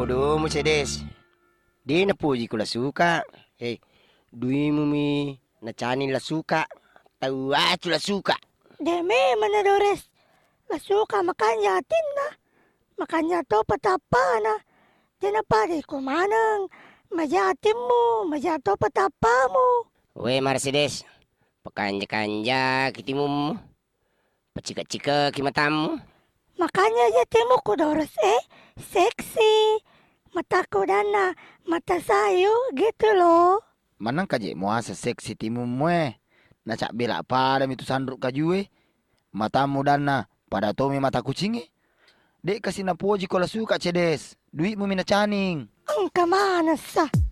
Waduh, Mercedes. Di na puji ko la suka. Dui mo mi na chani la suka. Tawacho la suka. Deme manadores. Lasuka makanya atin na. Makanya to patapa na. Diyan na pare kumanang. Mayatim mo. Mayato patapa mo. We Mercedes. Pakanja-kanja kitimum. Pachika-chika kimatamu. Makanya yatim mo ko doros sexy. Mata ko na mata sayo gitu loh. Manang kaje muasa seksi timu mue. Nacak bela pada itu sandruk kajue. Matamu dana pada tomi mata kucingi. Dek kasih na puji kola suka cedes. Duit mu mina caning. Ang kamana sa.